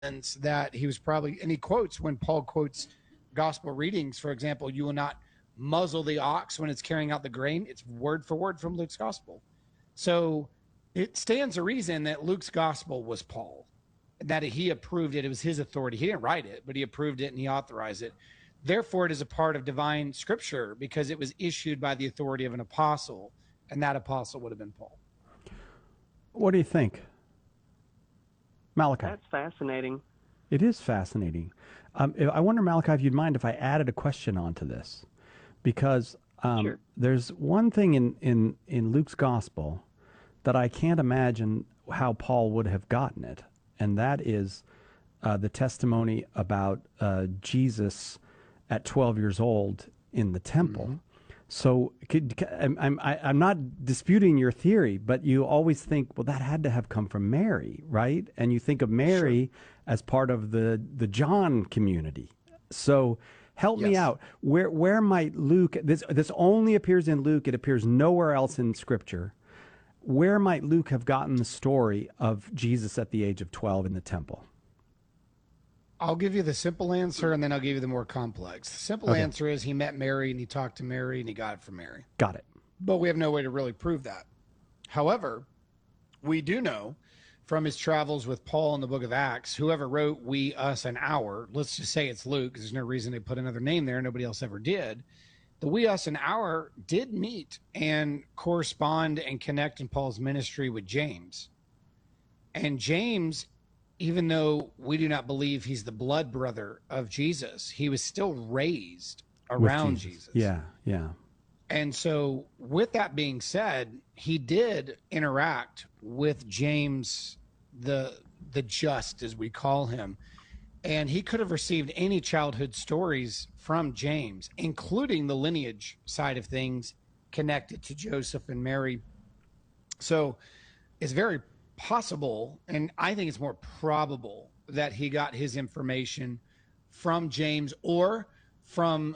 that he was probably, and he quotes when Paul quotes gospel readings, for example, you will not muzzle the ox when it's carrying out the grain. It's word for word from Luke's gospel. So it stands to reason that Luke's gospel was Paul, that he approved it. It was his authority. He didn't write it, but he approved it and he authorized it. Therefore, it is a part of divine scripture because it was issued by the authority of an apostle, and that apostle would have been Paul. What do you think, Malachi? That's fascinating. It is fascinating. I wonder, Malachi, if you'd mind if I added a question onto this, because Sure. there's one thing in Luke's gospel that I can't imagine how Paul would have gotten it, and that is the testimony about Jesus at 12 years old in the temple. Mm-hmm. So I'm not disputing your theory, but you always think, well, that had to have come from Mary, right? And you think of Mary as part of the John community. So help me out. Where might Luke, this only appears in Luke, it appears nowhere else in Scripture. Where might Luke have gotten the story of Jesus at the age of 12 in the temple? I'll give you the simple answer, and then I'll give you the more complex. The simple answer is he met Mary, and he talked to Mary, and he got it from Mary. Got it. But we have no way to really prove that. However, we do know from his travels with Paul in the book of Acts, whoever wrote we, us, and our, let's just say it's Luke, because there's no reason to put another name there. Nobody else ever did. The we, us, and our did meet and correspond and connect in Paul's ministry with James. And James, even though we do not believe he's the blood brother of Jesus, he was still raised around Jesus. Yeah. And so with that being said, he did interact with James, the just, as we call him. And he could have received any childhood stories from James, including the lineage side of things connected to Joseph and Mary. So it's very possible, and I think it's more probable, that he got his information from James or from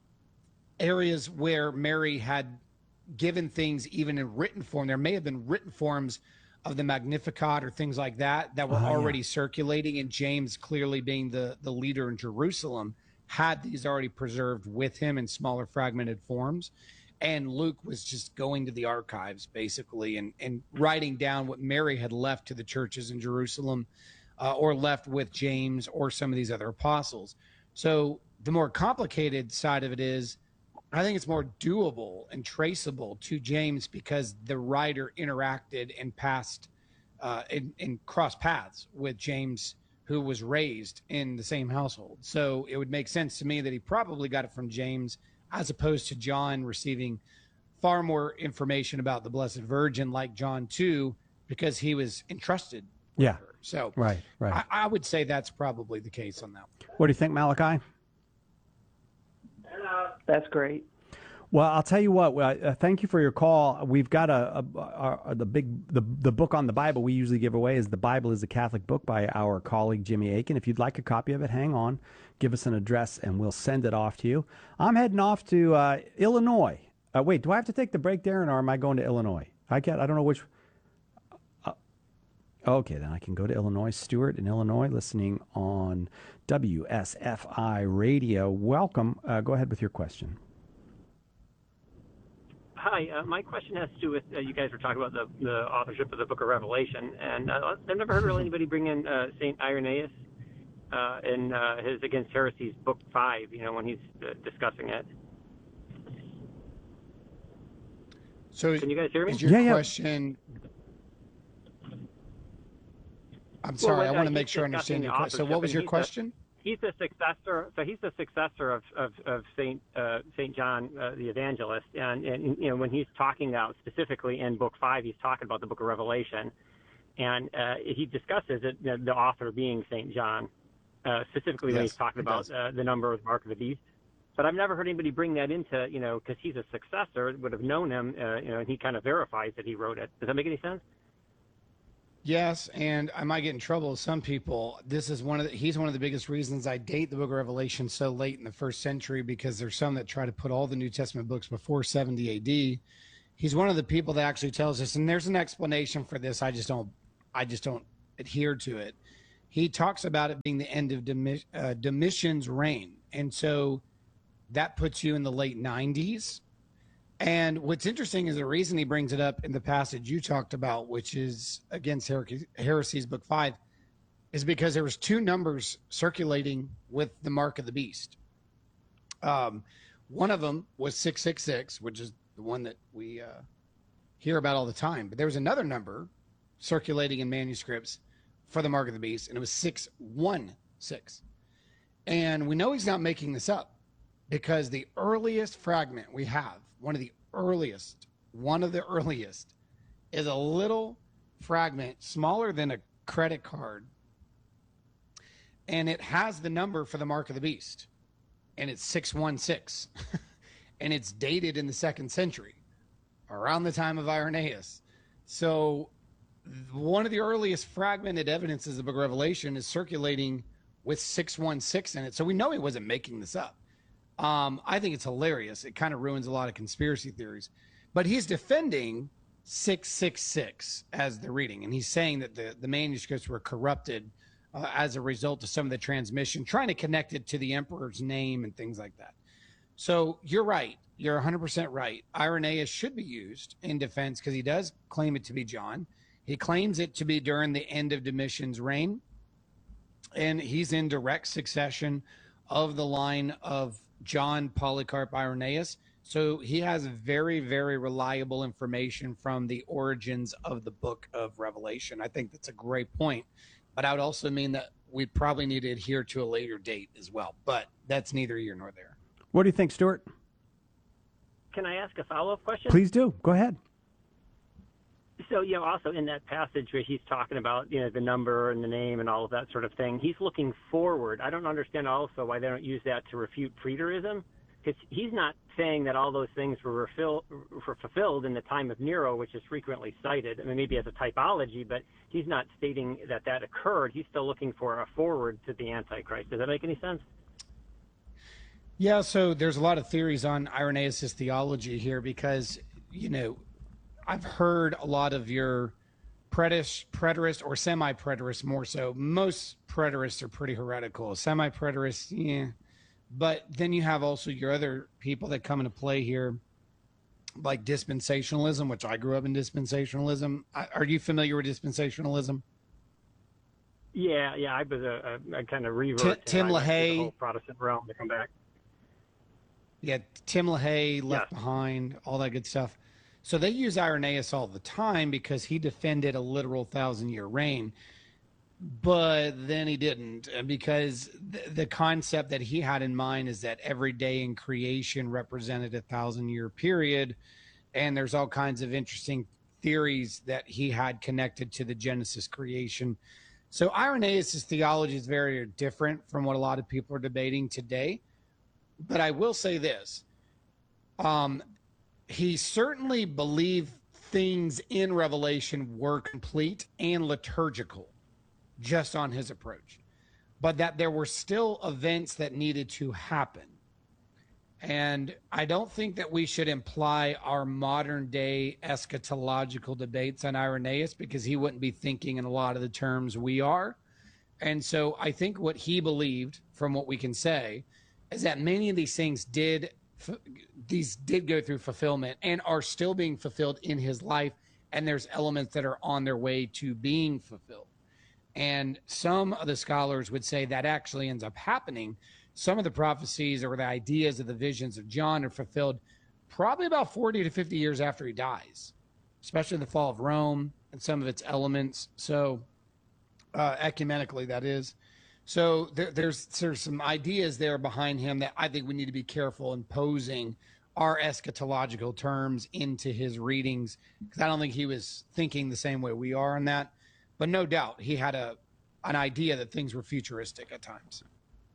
areas where Mary had given things even in written form. There may have been written forms of the Magnificat or things like that were already circulating, and James, clearly being the leader in Jerusalem, had these already preserved with him in smaller fragmented forms. And Luke was just going to the archives, basically, and writing down what Mary had left to the churches in Jerusalem or left with James or some of these other apostles. So the more complicated side of it is, I think it's more doable and traceable to James because the writer interacted and passed and crossed paths with James, who was raised in the same household. So it would make sense to me that he probably got it from James, as opposed to John receiving far more information about the Blessed Virgin, like John 2, because he was entrusted with her. So right. I would say that's probably the case on that one. What do you think, Malachi? That's great. Well, I'll tell you what. Thank you for your call. We've got the book on the Bible we usually give away is The Bible is a Catholic Book by our colleague Jimmy Akin. If you'd like a copy of it, hang on, give us an address, and we'll send it off to you. I'm heading off to Illinois. Wait, do I have to take the break, Darren, or am I going to Illinois? I don't know which. Okay, then I can go to Illinois. Stuart in Illinois, listening on WSFI Radio. Welcome. Go ahead with your question. Hi, my question has to do with, you guys were talking about the authorship of the Book of Revelation, and I've never heard really anybody bring in St. Irenaeus in his Against Heresies, Book 5, when he's discussing it. So can you guys hear me? Is your question... I'm sorry, I want to make sure I understand your question. So what was your question? He's the successor. So he's the successor of Saint John the Evangelist, and when he's talking about specifically in Book 5, he's talking about the Book of Revelation, and he discusses it, the author being Saint John, specifically when he's talking about the number of the mark of the beast. But I've never heard anybody bring that into because he's a successor, would have known him, and he kind of verifies that he wrote it. Does that make any sense? Yes, and I might get in trouble with some people. This is he's one of the biggest reasons I date the Book of Revelation so late in the first century, because there's some that try to put all the New Testament books before 70 AD. He's one of the people that actually tells us, and there's an explanation for this. I just don't adhere to it. he talks about it being the end of Domitian's reign. And so that puts you in the late 90s. And what's interesting is the reason he brings it up in the passage you talked about, which is Against Heresies, Book 5, is because there was two numbers circulating with the mark of the beast. One of them was 666, which is the one that we hear about all the time. But there was another number circulating in manuscripts for the mark of the beast, and it was 616. And we know he's not making this up, because the earliest fragment we have, one of the earliest, is a little fragment smaller than a credit card. And it has the number for the mark of the beast. And it's 616. And it's dated in the 2nd century, around the time of Irenaeus. So one of the earliest fragmented evidences of the book of Revelation is circulating with 616 in it. So we know he wasn't making this up. I think it's hilarious. It kind of ruins a lot of conspiracy theories. But he's defending 666 as the reading. And he's saying that the manuscripts were corrupted as a result of some of the transmission, trying to connect it to the emperor's name and things like that. So you're right. You're 100% right. Irenaeus should be used in defense because he does claim it to be John. He claims it to be during the end of Domitian's reign. And he's in direct succession of the line of John Polycarp Irenaeus. So he has very, very reliable information from the origins of the book of Revelation. I think that's a great point. But I would also mean that we probably need to adhere to a later date as well. But that's neither here nor there. What do you think, Stuart? Can I ask a follow-up question? Please do. Go ahead. So, also in that passage where he's talking about, the number and the name and all of that sort of thing, he's looking forward. I don't understand also why they don't use that to refute preterism, because he's not saying that all those things were fulfilled in the time of Nero, which is frequently cited. I mean, maybe as a typology, but he's not stating that occurred. He's still looking for a forward to the Antichrist. Does that make any sense? Yeah, so there's a lot of theories on Irenaeus' theology here because, I've heard a lot of your preterist or semi-preterists more so. Most preterists are pretty heretical. Semi-preterists, yeah. But then you have also your other people that come into play here, like dispensationalism, which I grew up in dispensationalism. Are you familiar with dispensationalism? Yeah. I was a kind of revert. Tim LaHaye, the whole Protestant realm to come back. Yeah, Tim LaHaye, Left Behind, all that good stuff. So they use Irenaeus all the time because he defended a literal 1,000-year reign, but then he didn't, because the concept that he had in mind is that every day in creation represented a 1,000-year period, and there's all kinds of interesting theories that he had connected to the Genesis creation. So Irenaeus' theology is very different from what a lot of people are debating today. But I will say this. He certainly believed things in Revelation were complete and liturgical just on his approach, but that there were still events that needed to happen. And I don't think that we should imply our modern day eschatological debates on Irenaeus, because he wouldn't be thinking in a lot of the terms we are. And so I think what he believed, from what we can say, is that many of these things did go through fulfillment and are still being fulfilled in his life. And there's elements that are on their way to being fulfilled. And some of the scholars would say that actually ends up happening. Some of the prophecies or the ideas of the visions of John are fulfilled probably about 40 to 50 years after he dies, especially the fall of Rome and some of its elements. So ecumenically, that is. So there's some ideas there behind him that I think we need to be careful in posing our eschatological terms into his readings, because I don't think he was thinking the same way we are on that. But no doubt he had an idea that things were futuristic at times.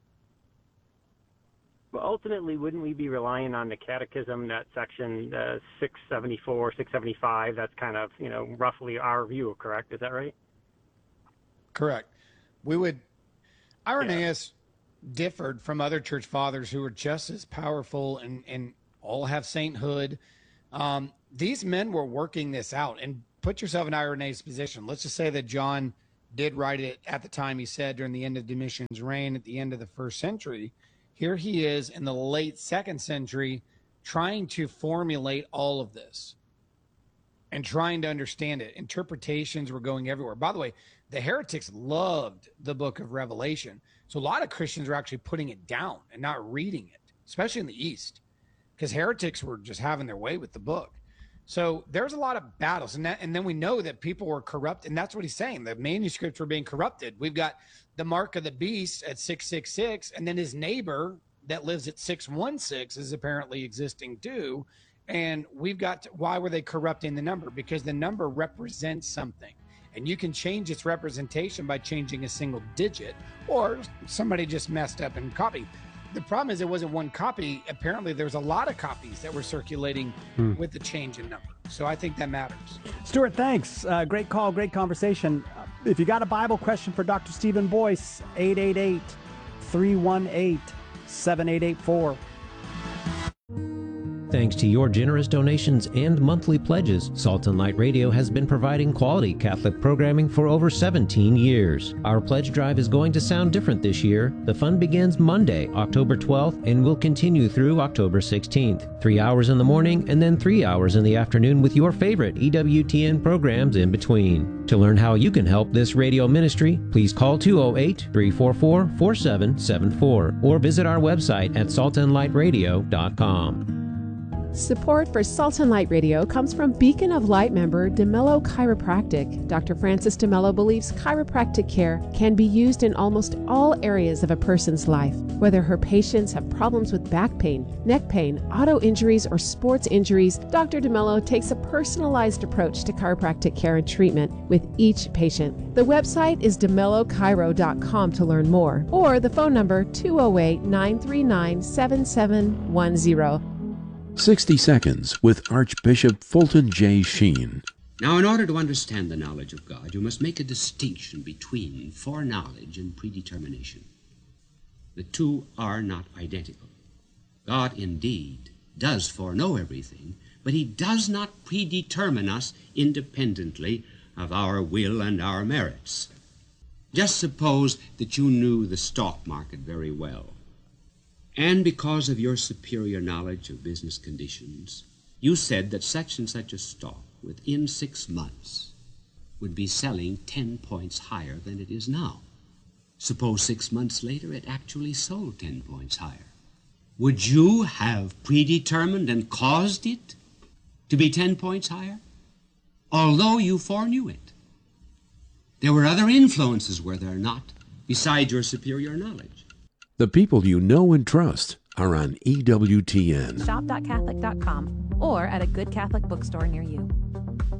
Well, ultimately, wouldn't we be relying on the Catechism, that section 674, 675? That's kind of, roughly our view, correct? Is that right? Correct. Irenaeus differed from other church fathers who were just as powerful and all have sainthood. These men were working this out. And put yourself in Irenaeus' position. Let's just say that John did write it at the time he said during the end of Domitian's reign at the end of the 1st century. Here he is in the late 2nd century trying to formulate all of this and trying to understand it. Interpretations were going everywhere. By the way, the heretics loved the book of Revelation. So a lot of Christians are actually putting it down and not reading it, especially in the East, because heretics were just having their way with the book. So there's a lot of battles. And then we know that people were corrupt. And that's what he's saying. The manuscripts were being corrupted. We've got the mark of the beast at 666. And then his neighbor that lives at 616 is apparently existing too. And we've got why were they corrupting the number? Because the number represents something. And you can change its representation by changing a single digit, or somebody just messed up and copied. The problem is it wasn't one copy. Apparently there's a lot of copies that were circulating with the change in number. So I think that matters. Stuart, thanks. Great call, great conversation. If you got a Bible question for Dr. Stephen Boyce, 888-318-7884. Thanks to your generous donations and monthly pledges, Salt and Light Radio has been providing quality Catholic programming for over 17 years. Our pledge drive is going to sound different this year. The fund begins Monday, October 12th, and will continue through October 16th. 3 hours in the morning and then 3 hours in the afternoon with your favorite EWTN programs in between. To learn how you can help this radio ministry, please call 208-344-4774 or visit our website at saltandlightradio.com. Support for Salt and Light Radio comes from Beacon of Light member DeMello Chiropractic. Dr. Francis DeMello believes chiropractic care can be used in almost all areas of a person's life. Whether her patients have problems with back pain, neck pain, auto injuries, or sports injuries, Dr. DeMello takes a personalized approach to chiropractic care and treatment with each patient. The website is DeMelloChiro.com to learn more, or the phone number 208-939-7710. 60 Seconds with Archbishop Fulton J. Sheen. Now, in order to understand the knowledge of God, you must make a distinction between foreknowledge and predetermination. The two are not identical. God, indeed, does foreknow everything, but he does not predetermine us independently of our will and our merits. Just suppose that you knew the stock market very well. And because of your superior knowledge of business conditions, you said that such and such a stock within 6 months would be selling 10 points higher than it is now. Suppose 6 months later it actually sold 10 points higher. Would you have predetermined and caused it to be 10 points higher? Although you foreknew it. There were other influences, were there not, besides your superior knowledge? The people you know and trust are on EWTN. Shop.Catholic.com or at a good Catholic bookstore near you.